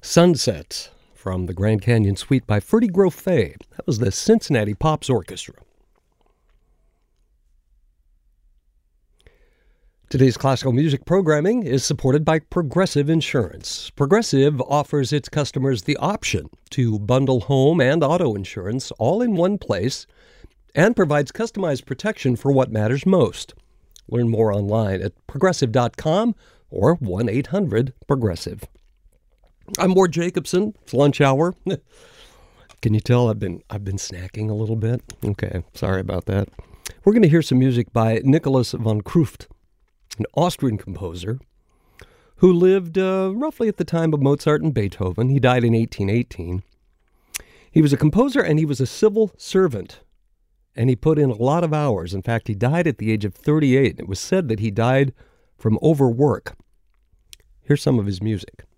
Sunset from the Grand Canyon Suite by Ferdy Grofé. That was the Cincinnati Pops Orchestra. Today's classical music programming is supported by Progressive Insurance. Progressive offers its customers the option to bundle home and auto insurance all in one place and provides customized protection for what matters most. Learn more online at progressive.com or 1-800-PROGRESSIVE. I'm Ward Jacobson. It's lunch hour. Can you tell I've been snacking a little bit? Okay, sorry about that. We're going to hear some music by Nicholas von Kruft, an Austrian composer who lived roughly at the time of Mozart and Beethoven. He died in 1818. He was a composer and he was a civil servant, and he put in a lot of hours. In fact, he died at the age of 38. It was said that he died from overwork. Here's some of his music.